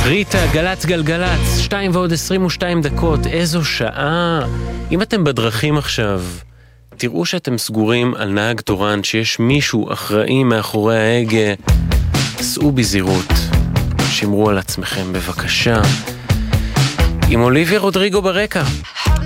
ריטה, גלץ גלגלץ, 2:22, איזו שעה. אם אתם בדרכים עכשיו, תראו שאתם סגורים על נהג תורן, שיש מישהו אחראי מאחורי ההגה, סעו בזהירות, שמרו על עצמכם בבקשה. עם אוליביה רודריגו ברקע.